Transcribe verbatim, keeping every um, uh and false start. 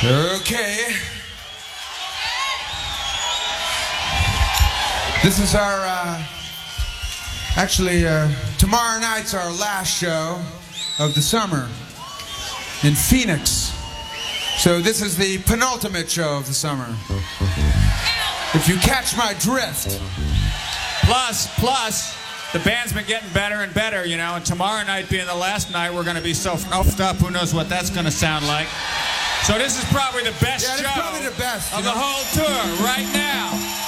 Okay. This is our, uh, actually, uh, tomorrow night's our last show of the summer in Phoenix. So this is the penultimate show of the summer. If you catch my drift. Plus, plus, the band's been getting better and better, you know, and tomorrow night being the last night, we're going to be so fluffed up, who knows what that's going to sound like. So this is probably the best yeah, show probably the best, of know? the whole tour right now.